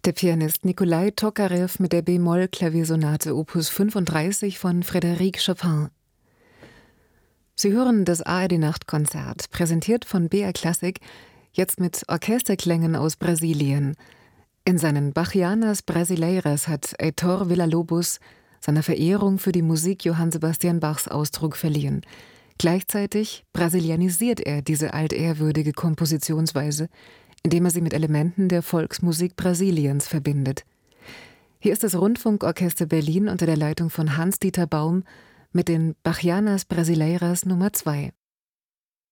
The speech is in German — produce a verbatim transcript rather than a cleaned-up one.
Der Pianist Nikolai Tokarew mit der b-Moll-Klaviersonate Opus fünfunddreißig von Frédéric Chopin. Sie hören das A R D-Nachtkonzert, präsentiert von B R Classic, jetzt mit Orchesterklängen aus Brasilien. In seinen Bachianas Brasileiras hat Heitor Villa-Lobos seiner Verehrung für die Musik Johann Sebastian Bachs Ausdruck verliehen. Gleichzeitig brasilianisiert er diese altehrwürdige Kompositionsweise, indem er sie mit Elementen der Volksmusik Brasiliens verbindet. Hier ist das Rundfunkorchester Berlin unter der Leitung von Hans-Dieter Baum mit den Bachianas Brasileiras Nummer zwei.